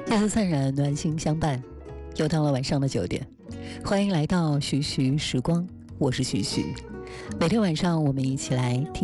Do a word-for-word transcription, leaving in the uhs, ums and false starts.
夜色灿然，暖心相伴，又到了晚上的九点，欢迎来到徐徐时光，我是徐徐。每天晚上我们一起来听